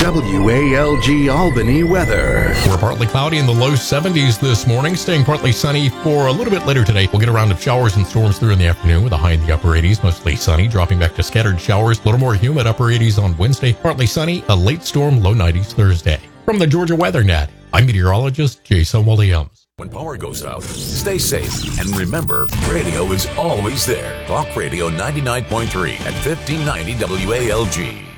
WALG Albany weather. We're partly cloudy in the low 70s this morning, staying partly sunny for a little bit later today. We'll get a round of showers and storms through in the afternoon with a high in the upper 80s, mostly sunny, dropping back to scattered showers, a little more humid, upper 80s on Wednesday, partly sunny, a late storm, low 90s Thursday. From the Georgia Weather Net, I'm meteorologist Jason Williams. When power goes out, stay safe. And remember, radio is always there. Talk Radio 99.3 at 1590 WALG.